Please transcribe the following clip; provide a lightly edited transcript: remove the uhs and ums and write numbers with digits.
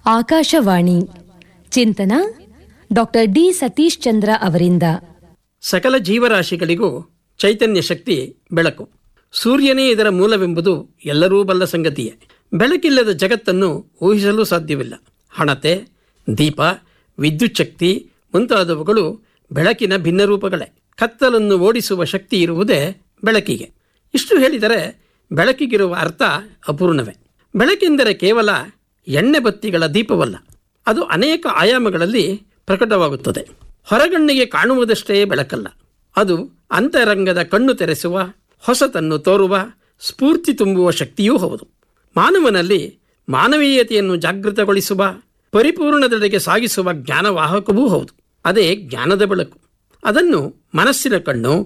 ಆಕಾಶವಾಣಿ ಚಿಂತನ doctor D Satish Chandra ಅವರಿಂದ. ಸಕಲ ಜೀವರಾಶಿಗಳಿಗೂ ಚೈತನ್ಯ ಶಕ್ತಿ ಬೆಳಕು. ಸೂರ್ಯನೇ ಇದರ ಮೂಲವೆಂಬುದು ಎಲ್ಲರೂ ಬಲ್ಲ ಸಂಗತಿಯೇ. ಬೆಳಕಿಲ್ಲದ ಜಗತ್ತನ್ನು ಊಹಿಸಲು ಸಾಧ್ಯವಿಲ್ಲ. ಹಣತೆ, ದೀಪ, ವಿದ್ಯುತ್ ಶಕ್ತಿ ಮುಂತಾದವುಗಳು ಬೆಳಕಿನ ಭಿನ್ನ ರೂಪಗಳೇ. ಕತ್ತಲನ್ನು ಓಡಿಸುವ ಶಕ್ತಿ ಇರುವುದೇ ಬೆಳಕಿಗೆ. ಇಷ್ಟು ಹೇಳಿದರೆ ಬೆಳಕಿಗಿರುವ ಅರ್ಥ ಅಪೂರ್ಣವೇ. ಬೆಳಕೆಂದರೆ ಕೇವಲ ಎಣ್ಣೆ ಬತ್ತಿಗಳ ದೀಪವಲ್ಲ, ಅದು ಅನೇಕ ಆಯಾಮಗಳಲ್ಲಿ ಪ್ರಕಟವಾಗುತ್ತದೆ. ಹೊರಗಣ್ಣಿಗೆ ಕಾಣುವುದಷ್ಟೇ ಬೆಳಕಲ್ಲ, ಅದು ಅಂತರಂಗದ ಕಣ್ಣು ತೆರೆಸುವ, ಹೊಸತನ್ನು ತೋರುವ, ಸ್ಫೂರ್ತಿ ತುಂಬುವ ಶಕ್ತಿಯೂ ಹೌದು. ಮಾನವನಲ್ಲಿ ಮಾನವೀಯತೆಯನ್ನು ಜಾಗೃತಗೊಳಿಸುವ, ಪರಿಪೂರ್ಣದೆಡೆಗೆ ಸಾಗಿಸುವ ಜ್ಞಾನವಾಹಕವೂ ಹೌದು. ಅದೇ ಜ್ಞಾನದ ಬೆಳಕು. ಅದನ್ನು ಮನಸ್ಸಿನ ಕಣ್ಣು,